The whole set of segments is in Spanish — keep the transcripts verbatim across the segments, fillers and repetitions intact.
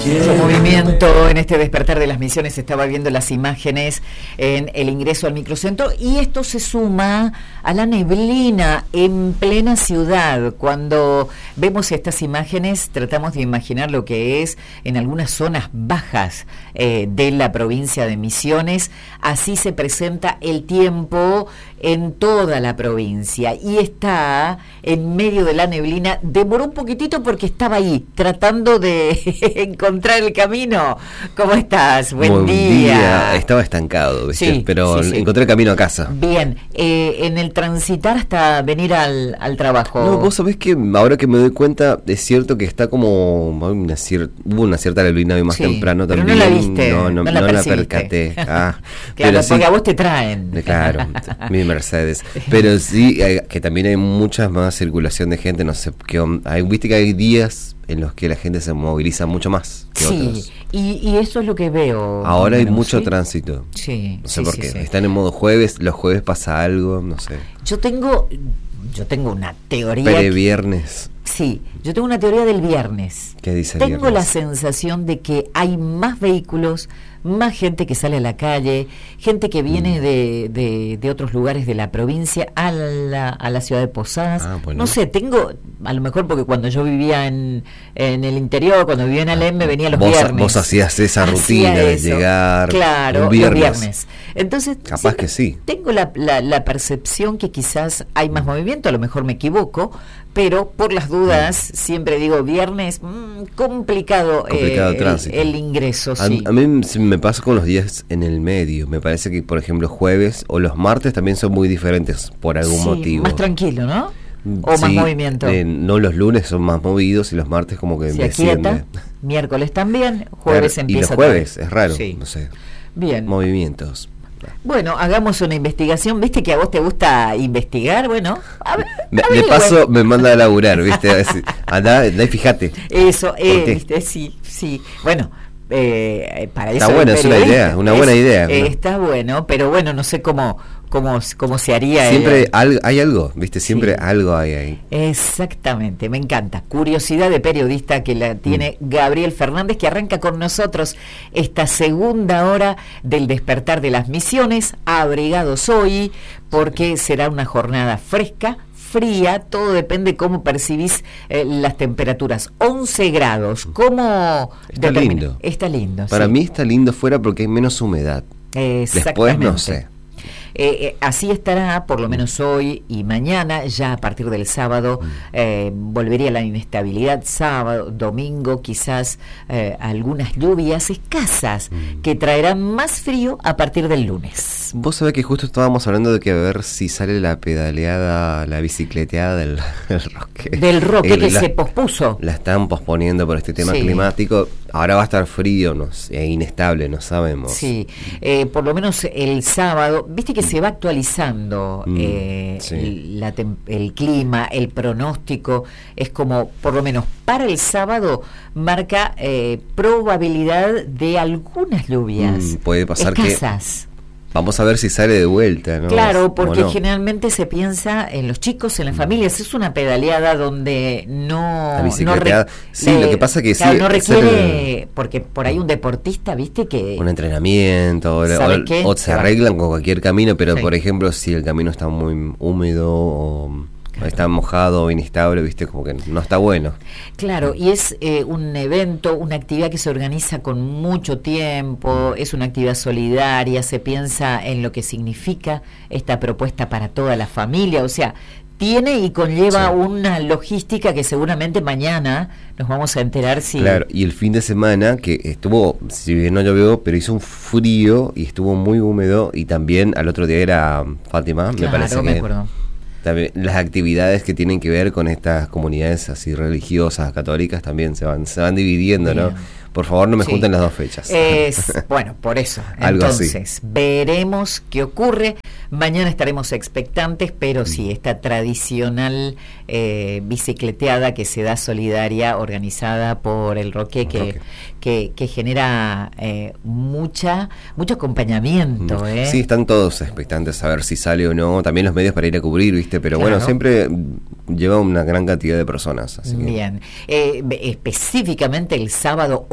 Mucho movimiento en este despertar de las misiones. Estaba viendo las imágenes en el ingreso al microcentro y esto se suma a la neblina en plena ciudad. Cuando vemos estas imágenes tratamos de imaginar lo que es en algunas zonas bajas eh, de la provincia de Misiones. Así se presenta el tiempo en toda la provincia y está en medio de la neblina. Demoró un poquitito porque estaba ahí tratando de encontrar el camino. ¿Cómo estás? Buen, Buen día. día. Estaba estancado, ¿viste? Sí, pero sí, sí. encontré el camino a casa. Bien, eh, en el transitar hasta venir al, al trabajo. No, vos sabés que ahora que me doy cuenta, es cierto que está como una cier- hubo una cierta neblina hoy más Sí, temprano pero también. no la viste, no, no, no la no la percibiste. percaté. Ah, Claro, pero sí, porque a vos te traen. claro, mi Mercedes. Pero sí, eh, que también hay mucha más circulación de gente, no sé qué onda. Hay, viste que hay días en los que la gente se moviliza mucho más que Sí, otros. y, y eso es lo que veo. Ahora hay bueno, mucho ¿sí? tránsito. Sí, No sé sí, por sí, qué. sí. Están en modo jueves, los jueves pasa algo, no sé. Yo tengo, yo tengo una teoría. Pero que- viernes, Sí, yo tengo una teoría del viernes. ¿qué dice el Tengo viernes? la sensación de que hay más vehículos, más gente que sale a la calle, gente que viene Mm. de, de, de otros lugares de la provincia a la, a la ciudad de Posadas. Ah, bueno. No sé, tengo, a lo mejor porque cuando yo vivía en, en el interior, cuando vivía en Alem, me venía los Vos- viernes. vos hacías esa Hacía rutina de eso. llegar Claro, un viernes. los viernes. Entonces, Capaz siempre que sí. tengo la, la, la percepción que quizás hay más movimiento, a lo mejor me equivoco, pero por las dudas siempre digo viernes, mmm, complicado, Complicado eh, tránsito. el, el ingreso, A, sí. a mí se me pasa con los días en el medio. Me parece que, por ejemplo, jueves o los martes también son muy diferentes por algún Sí, motivo. más tranquilo, ¿no? O más Sí, movimiento. eh, no, los lunes son más movidos y los martes como que Se desciende. aquieta, miércoles también, jueves Claro, y empieza los jueves, otra vez. es raro, Sí. no sé, Bien. movimientos. Bueno, hagamos una investigación. ¿Viste que a vos te gusta investigar? Bueno, a ver, Me- de averigüe. paso me manda a laburar, ¿viste? A decir, andá, andá y fíjate. Eso, eh, qué? ¿viste? Sí, sí. Bueno, eh, para Está eso. bueno, el es una periodista idea, una buena idea, eh, ¿no? Está bueno, pero bueno, no sé cómo, cómo, cómo se haría. Siempre el- al- hay algo, ¿viste? Siempre Sí. algo hay ahí. Exactamente, me encanta. Curiosidad de periodista que la tiene Mm. Gabriel Fernández, que arranca con nosotros esta segunda hora del despertar de las misiones, abrigados hoy, porque será una jornada fresca, fría, todo depende cómo percibís eh, las temperaturas. once grados, ¿cómo Está determina? lindo. Está lindo. Para sí. mí está lindo fuera porque hay menos humedad. Después Exactamente. no sé. Eh, eh, así estará por lo menos hoy y mañana. Ya a partir del sábado eh, volvería la inestabilidad. Sábado, domingo, quizás eh, algunas lluvias escasas que traerán más frío a partir del lunes. Vos sabés que justo estábamos hablando de que a ver si sale la pedaleada, la bicicleteada del, del roque. Del roque Eh, que la, se pospuso. la están posponiendo por este tema Sí. climático. Ahora va a estar frío, no sé, e inestable, no sabemos. Sí, eh, por lo menos el sábado, viste que se va actualizando Mm, eh, sí. la tem- el clima, el pronóstico, es como, por lo menos para el sábado, marca eh, probabilidad de algunas lluvias. Mm, puede pasar que- escasas. Vamos a ver si sale de vuelta, ¿no? Claro, porque ¿O no? generalmente se piensa en los chicos, en las familias. Es una pedaleada donde no. La no bicicleteada, re- sí, lo que pasa que claro, sí, no hacer requiere. Porque por ahí un deportista, viste que. un entrenamiento, o, ¿Sabe o- qué? o se Se va. arreglan con cualquier camino, pero Sí. por ejemplo, si el camino está muy húmedo o Claro. está mojado o inestable, viste, como que no está bueno. Claro, y es eh, un evento, una actividad que se organiza con mucho tiempo, es una actividad solidaria, se piensa en lo que significa esta propuesta para toda la familia, o sea, tiene y conlleva Sí. una logística que seguramente mañana nos vamos a enterar si... Claro, y el fin de semana que estuvo, si bien no llovió, pero hizo un frío y estuvo muy húmedo, y también al otro día era Fátima, me Claro, parece me que acuerdo. también las actividades que tienen que ver con estas comunidades así religiosas, católicas, también se van, se van dividiendo, ¿no? Bien. Por favor, no me Sí. junten las dos fechas. Es, bueno, por eso. Algo así. Entonces, veremos qué ocurre. Mañana estaremos expectantes, pero sí, esta tradicional eh, bicicleteada que se da solidaria, organizada por el Roque, que, Roque. que, que genera eh, mucha mucho acompañamiento. ¿eh? Sí, están todos expectantes a ver si sale o no. También los medios para ir a cubrir, ¿viste? Pero Claro. bueno, siempre mm, lleva una gran cantidad de personas. Así que- Bien. Eh, be- específicamente el sábado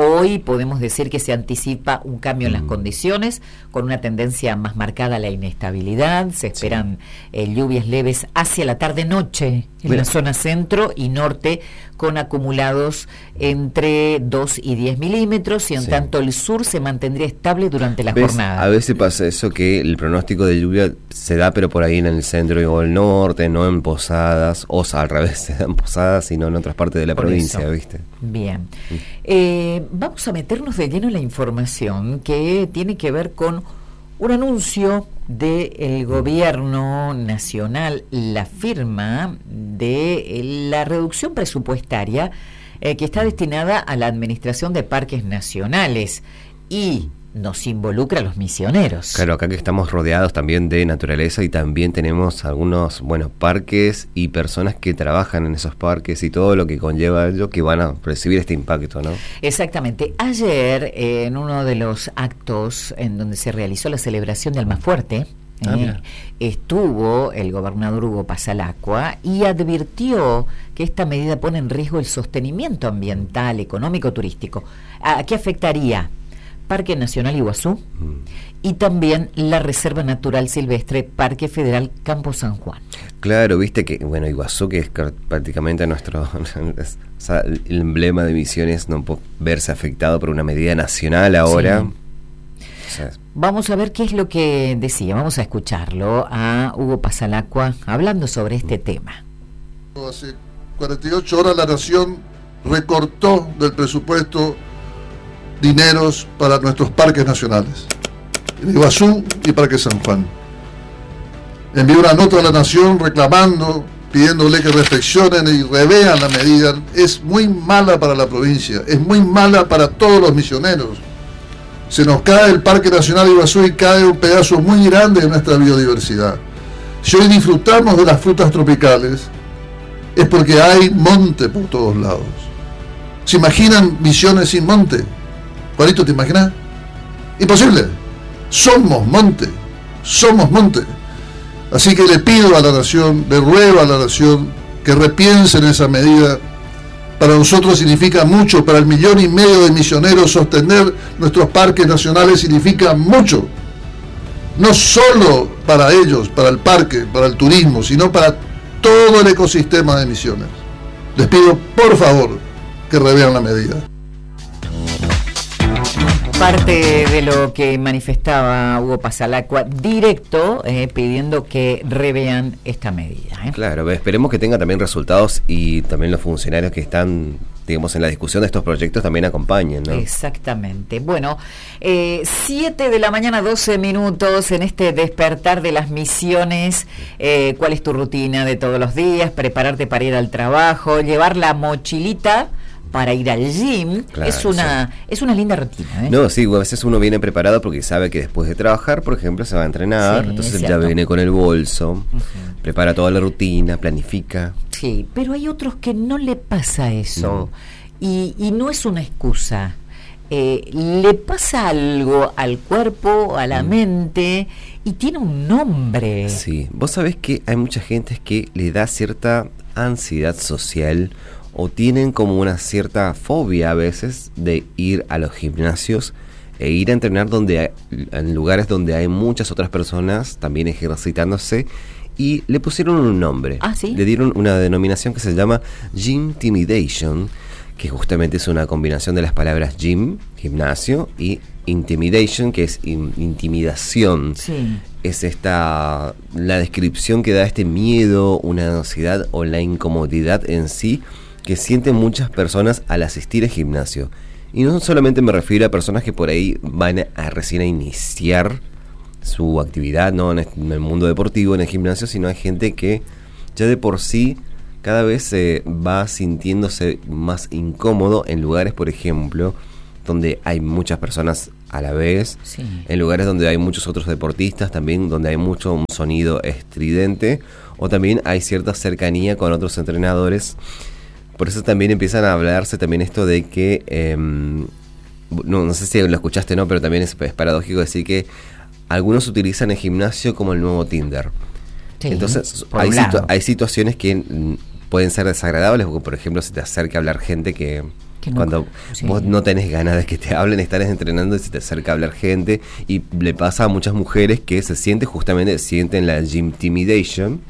hoy podemos decir que se anticipa un cambio en las condiciones, con una tendencia más marcada a la inestabilidad. Se esperan sí. eh, lluvias leves hacia la tarde-noche en Mira. la zona centro y norte, con acumulados entre dos y diez milímetros, y en sí. tanto el sur se mantendría estable durante la jornada. A veces pasa eso, que el pronóstico de lluvia se da, pero por ahí en el centro o el norte, no en Posadas, o sea, al revés, se da en Posadas y no en otras partes de la por provincia, eso. ¿Viste? Bien. Sí. Eh, vamos a meternos de lleno en la información que tiene que ver con un anuncio del gobierno nacional, la firma de la reducción presupuestaria eh, que está destinada a la administración de parques nacionales y nos involucra a los misioneros. Claro, acá que estamos rodeados también de naturaleza y también tenemos algunos, bueno, parques y personas que trabajan en esos parques y todo lo que conlleva ello, que van a recibir este impacto, ¿no? Exactamente. Ayer, eh, en uno de los actos en donde se realizó la celebración de Almafuerte, ah, eh, estuvo el gobernador Hugo Pasalacqua y advirtió que esta medida pone en riesgo el sostenimiento ambiental, económico, turístico. ¿A qué afectaría? Parque Nacional Iguazú mm. y también la Reserva Natural Silvestre Parque Federal Campo San Juan. Claro, viste que, bueno, Iguazú, que es prácticamente nuestro, o sea, el emblema de Misiones, no puede verse afectado por una medida nacional ahora. Sí. O sea, vamos a ver qué es lo que decía, vamos a escucharlo a Hugo Pasalacqua hablando sobre este mm. tema. Hace cuarenta y ocho horas la Nación recortó del presupuesto dineros para nuestros parques nacionales, Iguazú y Parque San Juan. Envió una nota a la Nación reclamando, pidiéndole que reflexionen y revean la medida. Es muy mala para la provincia, es muy mala para todos los misioneros. Se nos cae el Parque Nacional Iguazú y cae un pedazo muy grande de nuestra biodiversidad. Si hoy disfrutamos de las frutas tropicales, es porque hay monte por todos lados. ¿Se imaginan Misiones sin monte? Juanito, ¿te imaginas? Imposible. Somos monte, somos monte. Así que le pido a la Nación, le ruego a la Nación que repiensen esa medida. Para nosotros significa mucho, para el millón y medio de misioneros sostener nuestros parques nacionales significa mucho. No solo para ellos, para el parque, para el turismo, sino para todo el ecosistema de Misiones. Les pido, por favor, que revean la medida. Parte de lo que manifestaba Hugo Pasalacqua directo, eh, pidiendo que revean esta medida. ¿eh? Claro, esperemos que tenga también resultados y también los funcionarios que están, digamos, en la discusión de estos proyectos también acompañen, ¿no? Exactamente. Bueno, eh, siete de la mañana, doce minutos en este despertar de las misiones. Eh, ¿Cuál es tu rutina de todos los días? Prepararte para ir al trabajo, llevar la mochilita para ir al gym. Claro, es una sí. es una linda rutina, ¿eh? No, sí, a veces uno viene preparado porque sabe que después de trabajar, por ejemplo, se va a entrenar, sí, entonces ya viene con el bolso, uh-huh. prepara toda la rutina, planifica. Sí, pero hay otros que no le pasa eso, no. Y, y no es una excusa. Eh, le pasa algo al cuerpo, a la mm. mente, y tiene un nombre. Sí, vos sabés que hay mucha gente que le da cierta ansiedad social o tienen como una cierta fobia a veces de ir a los gimnasios e ir a entrenar donde hay, en lugares donde hay muchas otras personas también ejercitándose, y le pusieron un nombre. ¿Ah, sí? Le dieron una denominación que se llama Gymtimidation, que justamente es una combinación de las palabras gym, gimnasio, y intimidation, que es in, intimidación. Sí. Es esta la descripción que da este miedo, una ansiedad o la incomodidad en sí que sienten muchas personas al asistir al gimnasio. Y no solamente me refiero a personas que por ahí van a recién a iniciar su actividad, no en el mundo deportivo, en el gimnasio, sino hay gente que ya de por sí cada vez se va sintiéndose más incómodo en lugares, por ejemplo, donde hay muchas personas a la vez, sí. en lugares donde hay muchos otros deportistas también, donde hay mucho un sonido estridente, o también hay cierta cercanía con otros entrenadores. Por eso también empiezan a hablarse también esto de que, eh, no, no sé si lo escuchaste o no, pero también es, es paradójico decir que algunos utilizan el gimnasio como el nuevo Tinder. Sí, entonces hay, situ- hay situaciones que mm, pueden ser desagradables, porque por ejemplo se te acerca a hablar gente que, que no, cuando sí. vos no tenés ganas de que te hablen, estás entrenando y se te acerca a hablar gente, y le pasa a muchas mujeres que se sienten justamente, sienten la gymtimidation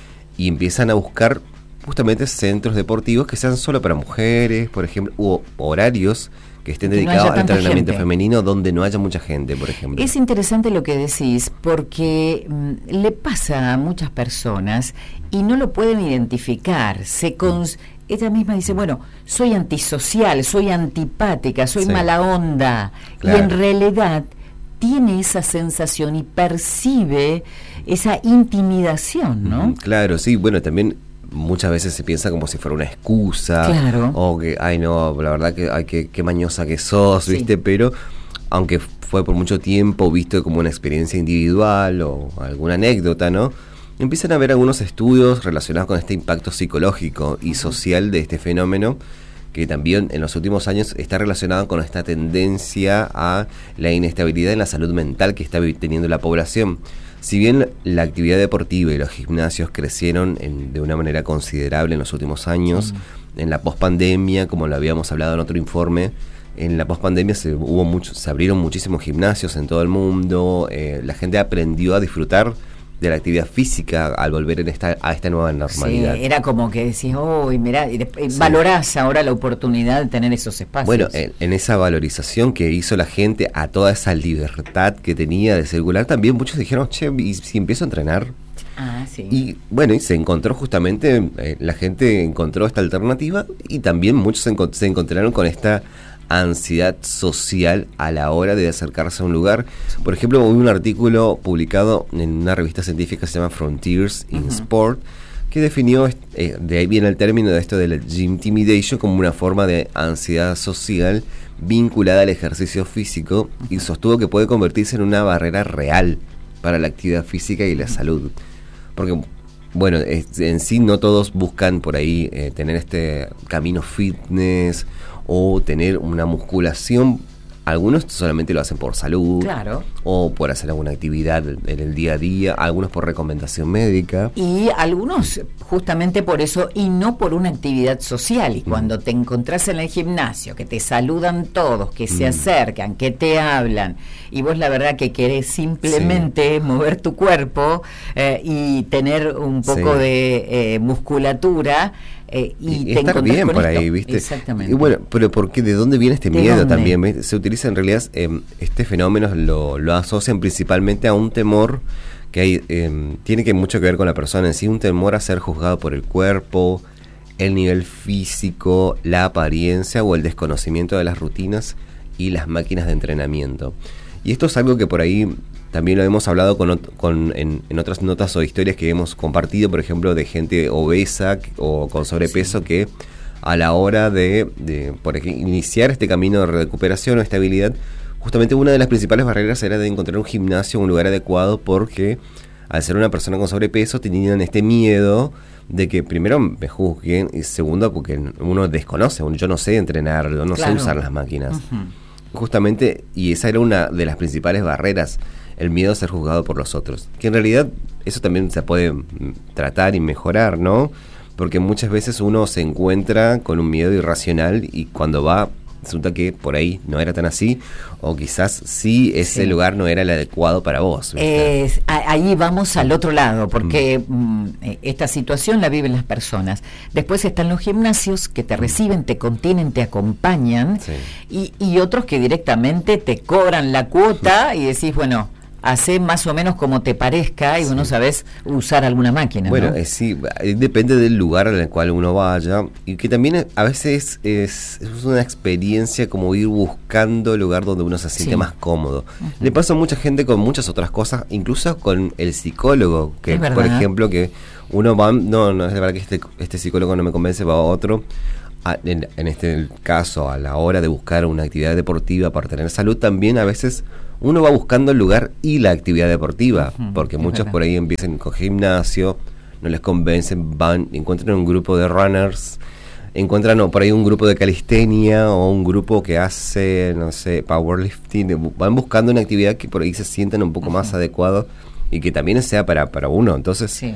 y empiezan a buscar justamente centros deportivos que sean solo para mujeres, por ejemplo, u horarios que estén que dedicados no al entrenamiento gente. femenino donde no haya mucha gente, por ejemplo. Es interesante lo que decís, porque mmm, le pasa a muchas personas y no lo pueden identificar. Se cons Ella misma dice, bueno, soy antisocial, soy antipática, soy sí. mala onda. Claro. Y en realidad tiene esa sensación y percibe esa intimidación, ¿no? Claro, sí, bueno, también muchas veces se piensa como si fuera una excusa, claro. o que, ay no, la verdad que ay, qué, qué mañosa que sos, sí. ¿viste? Pero aunque fue por mucho tiempo visto como una experiencia individual o alguna anécdota, ¿no? Empiezan a haber algunos estudios relacionados con este impacto psicológico y social de este fenómeno, que también en los últimos años está relacionado con esta tendencia a la inestabilidad en la salud mental que está teniendo la población. Si bien la actividad deportiva y los gimnasios crecieron en, de una manera considerable en los últimos años, sí. en la pospandemia, como lo habíamos hablado en otro informe, en la pospandemia se hubo mucho, se abrieron muchísimos gimnasios en todo el mundo, eh, la gente aprendió a disfrutar de la actividad física al volver en esta, a esta nueva normalidad. Sí, era como que decís, oh, y mirá, y después, sí. valorás ahora la oportunidad de tener esos espacios. Bueno, en, en esa valorización que hizo la gente a toda esa libertad que tenía de circular, también muchos dijeron, che, ¿y si empiezo a entrenar? Ah, sí. Y bueno, y se encontró justamente, eh, la gente encontró esta alternativa y también muchos se, encont- se encontraron con esta ansiedad social a la hora de acercarse a un lugar. Por ejemplo, hubo un artículo publicado en una revista científica que se llama Frontiers in uh-huh. Sport, que definió, eh, de ahí viene el término de esto de la gymtimidation, como una forma de ansiedad social vinculada al ejercicio físico, uh-huh. y sostuvo que puede convertirse en una barrera real para la actividad física y la uh-huh. salud. Porque, bueno, es, en sí no todos buscan por ahí eh, tener este camino fitness o tener una musculación. Algunos solamente lo hacen por salud, claro. o por hacer alguna actividad en el día a día, algunos por recomendación médica. Y algunos justamente por eso, y no por una actividad social. Y mm. cuando te encontrás en el gimnasio, que te saludan todos, que mm. se acercan, que te hablan, y vos la verdad que querés simplemente sí. mover tu cuerpo eh, y tener un poco sí. de eh, musculatura, Eh, y, y te estar bien por esto. Ahí, ¿viste? Exactamente. Y bueno, pero ¿por qué? ¿De dónde viene este ¿De miedo dónde? también? ¿Ves? Se utiliza en realidad, eh, este fenómeno lo, lo asocian principalmente a un temor que hay, eh, tiene que mucho que ver con la persona en sí, un temor a ser juzgado por el cuerpo, el nivel físico, la apariencia o el desconocimiento de las rutinas y las máquinas de entrenamiento. Y esto es algo que por ahí también lo hemos hablado con, con en, en otras notas o historias que hemos compartido, por ejemplo, de gente obesa o con sobrepeso sí. que a la hora de, de por ejemplo, iniciar este camino de recuperación o estabilidad, justamente una de las principales barreras era de encontrar un gimnasio, un lugar adecuado, porque al ser una persona con sobrepeso tenían este miedo de que primero me juzguen y segundo porque uno desconoce, yo no sé entrenar, yo no claro. sé usar las máquinas. Uh-huh. Justamente, y esa era una de las principales barreras, el miedo a ser juzgado por los otros, que en realidad eso también se puede tratar y mejorar, ¿no? Porque muchas veces uno se encuentra con un miedo irracional y cuando va resulta que por ahí no era tan así, o quizás sí ese sí. lugar no era el adecuado para vos. Eh, ahí vamos al otro lado, porque mm. Mm, esta situación la viven las personas. Después están los gimnasios que te reciben, te contienen, te acompañan, sí. y, y otros que directamente te cobran la cuota y decís, bueno, hace más o menos como te parezca y sí. vos no sabés usar alguna máquina. Bueno, ¿no? eh, sí, depende del lugar al cual uno vaya y que también a veces es, es una experiencia como ir buscando el lugar donde uno se siente sí. más cómodo. Uh-huh. Le pasa a mucha gente con muchas otras cosas, incluso con el psicólogo, que por ejemplo que uno va, no, no es verdad que este, este psicólogo no me convence, va a otro. A, en, en este caso, a la hora de buscar una actividad deportiva para tener salud, también a veces uno va buscando el lugar y la actividad deportiva, uh-huh, porque muchos verdad. Por ahí empiezan con gimnasio, no les convencen, van, encuentran un grupo de runners, encuentran o por ahí un grupo de calistenia o un grupo que hace, no sé, powerlifting, van buscando una actividad que por ahí se sientan un poco uh-huh. más adecuado y que también sea para, para uno. Entonces, sí.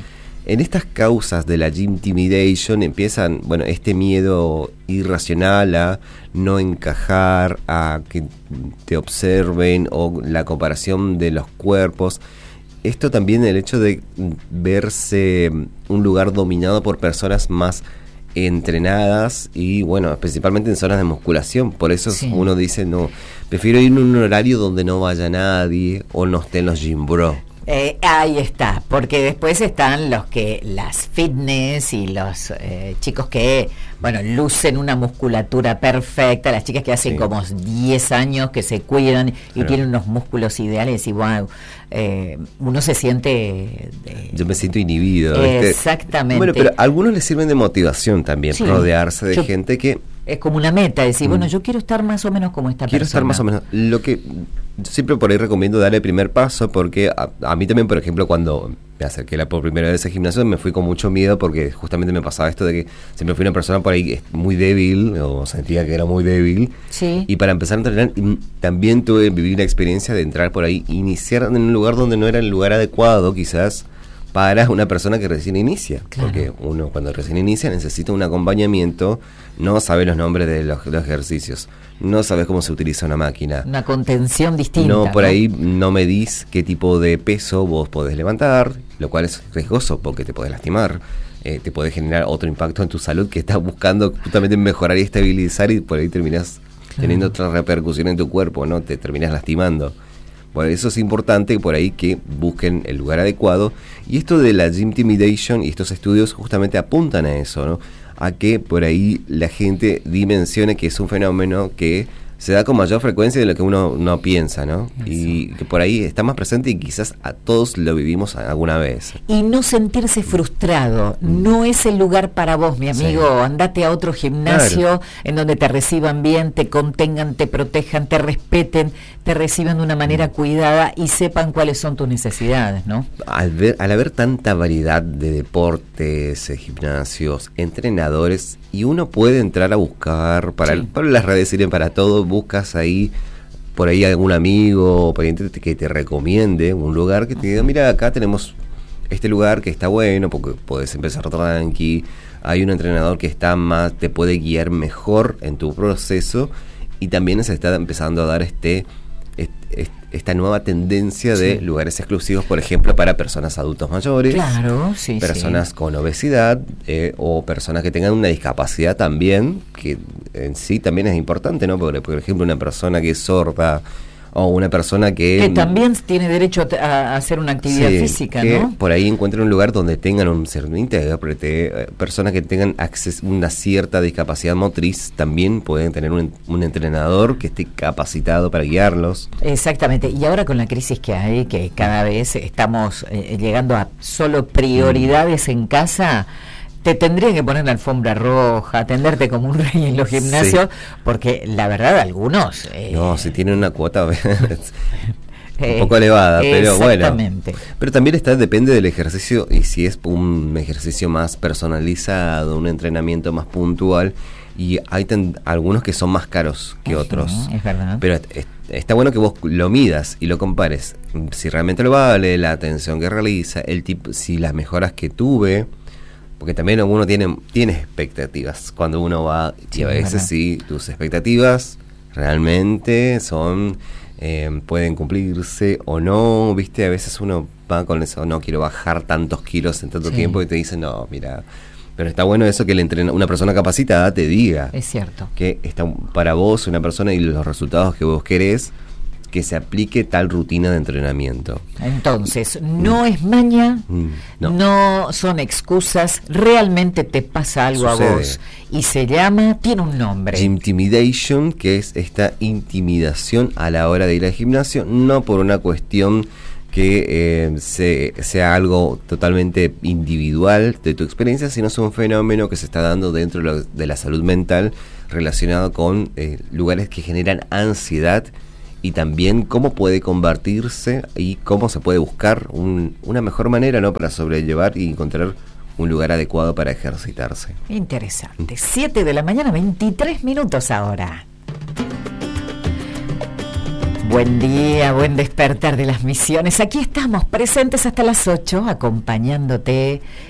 En estas causas de la gymtimidation empiezan, bueno, este miedo irracional a no encajar, a que te observen, o la comparación de los cuerpos. Esto también, el hecho de verse un lugar dominado por personas más entrenadas y, bueno, principalmente en zonas de musculación. Por eso sí. Uno dice, no, prefiero ir en un horario donde no vaya nadie o no estén los gym bro. Eh, ahí está, porque después están los que, las fitness y los eh, chicos que, bueno, lucen una musculatura perfecta, las chicas que hacen sí. como diez años que se cuidan y claro. tienen unos músculos ideales y wow, eh, uno se siente... De, Yo me siento inhibido. Exactamente. Bueno, pero a algunos les sirven de motivación también, sí. rodearse de Yo, gente que... Es como una meta, decir, mm. bueno, yo quiero estar más o menos como esta quiero persona. Quiero estar más o menos. Lo que yo siempre por ahí recomiendo dar el primer paso, porque a, a mí también, por ejemplo, cuando me acerqué la por primera vez al gimnasio, me fui con mucho miedo, porque justamente me pasaba esto de que siempre fui una persona por ahí muy débil, o sentía que era muy débil. Sí. Y para empezar a entrenar, también tuve vivir la experiencia de entrar por ahí, iniciar en un lugar donde no era el lugar adecuado, quizás, para una persona que recién inicia, claro. porque uno cuando recién inicia necesita un acompañamiento, no sabe los nombres de los, los ejercicios, no sabes cómo se utiliza una máquina, una contención distinta, no, por ¿no? ahí no medís qué tipo de peso vos podés levantar, lo cual es riesgoso porque te podés lastimar, eh, te puede generar otro impacto en tu salud que estás buscando justamente mejorar y estabilizar, y por ahí terminás claro. teniendo otra repercusión en tu cuerpo, ¿no? Te terminás lastimando. Por eso es importante por ahí que busquen el lugar adecuado, y esto de la gymtimidation y estos estudios justamente apuntan a eso, ¿no? A que por ahí la gente dimensione que es un fenómeno que se da con mayor frecuencia de lo que uno no piensa, ¿no? Eso. Y que por ahí está más presente y quizás a todos lo vivimos alguna vez. Y no sentirse frustrado, mm. no es el lugar para vos, mi amigo, sí. andate a otro gimnasio claro. en donde te reciban bien, te contengan, te protejan, te respeten, te reciban de una manera mm. cuidada y sepan cuáles son tus necesidades, ¿no? Al ver, al haber tanta variedad de deportes, eh, gimnasios, entrenadores, y uno puede entrar a buscar, para, sí. el, para las redes sirven para todo, buscas ahí, por ahí algún amigo o pariente que te recomiende un lugar que te diga, mira, acá tenemos este lugar que está bueno, porque podés empezar tranqui, hay un entrenador que está más, te puede guiar mejor en tu proceso, y también se está empezando a dar este, este esta nueva tendencia de sí. lugares exclusivos, por ejemplo, para personas adultos mayores, claro, sí, personas sí. con obesidad, eh, o personas que tengan una discapacidad también, que en sí también es importante, ¿no? Porque, por ejemplo, una persona que es sorda, o una persona que... Que también tiene derecho a, a hacer una actividad sí, física, que ¿no? Por ahí encuentren un lugar donde tengan un cierto intérprete, eh, personas que tengan acceso, una cierta discapacidad motriz, también pueden tener un, un entrenador que esté capacitado para guiarlos. Exactamente, y ahora con la crisis que hay, que cada vez estamos eh, llegando a solo prioridades mm. en casa... Te tendrían que poner la alfombra roja, atenderte como un rey en los gimnasios, sí. porque la verdad algunos... Eh, no, si tienen una cuota un poco elevada, eh, pero bueno. Pero también está, depende del ejercicio, y si es un ejercicio más personalizado, un entrenamiento más puntual, y hay ten, algunos que son más caros que uh-huh, otros. Es verdad. Pero es, está bueno que vos lo midas y lo compares, si realmente lo vale, la atención que realiza, el tipo, si las mejoras que tuve... Porque también uno tiene, tiene expectativas cuando uno va, y a veces sí, tus expectativas realmente son, eh, pueden cumplirse o no, viste, a veces uno va con eso, no quiero bajar tantos kilos en tanto sí. tiempo, y te dicen, no, mira, pero está bueno eso que el entrena, una persona capacitada te diga. Es cierto. Que está para vos, una persona, y los resultados que vos querés, que se aplique tal rutina de entrenamiento. Entonces, no mm. es maña, mm, no. no son excusas, realmente te pasa algo Sucede. a vos, y se llama, tiene un nombre. Gymtimidation, que es esta intimidación a la hora de ir al gimnasio, no por una cuestión que eh, se, sea algo totalmente individual de tu experiencia, sino es un fenómeno que se está dando dentro de, lo, de la salud mental, relacionado con eh, lugares que generan ansiedad, y también cómo puede convertirse y cómo se puede buscar un, una mejor manera, ¿no?, para sobrellevar y encontrar un lugar adecuado para ejercitarse. Interesante. siete de la mañana, veintitrés minutos ahora. Buen día, buen despertar de las misiones. Aquí estamos, presentes hasta las ocho, acompañándote